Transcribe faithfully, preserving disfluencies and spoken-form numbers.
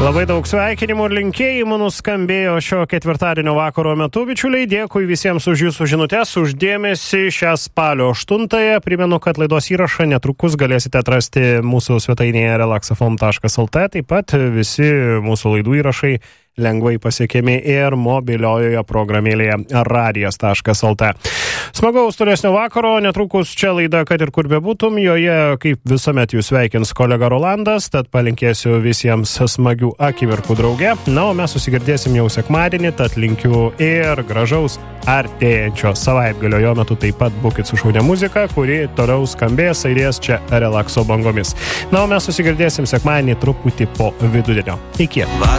Labai daug sveikinimų ir linkėjimų nuskambėjo šio ketvirtadienio vakaro metu, bičiuliai. Dėkui visiems už jūsų žinutes, už dėmesį šią spalio aštuntąją. Primenu, kad laidos įrašą netrukus galėsite atrasti mūsų svetainėje relaxafm taškas lt. Taip pat visi mūsų laidų įrašai lengvai pasiekiami ir mobiliojoje programėlėje radijas taškas lt. Smagaus tolesnio vakaro, netrukus čia laida, kad ir kur bebūtum, joje kaip visuomet jūs sveikins kolega Rolandas, tad palinkėsiu visiems smagių akimirkų drauge. Na, o mes susigirdėsim jau sekmadienį, tad linkiu ir gražaus artėjančio savaitgalio. Jo metu taip pat būkit su šaunia muzika, kuri toliau skambės, aidės čia relakso bangomis. Na, o mes susigirdėsim sekmadienį truputį po vidudienio. Iki.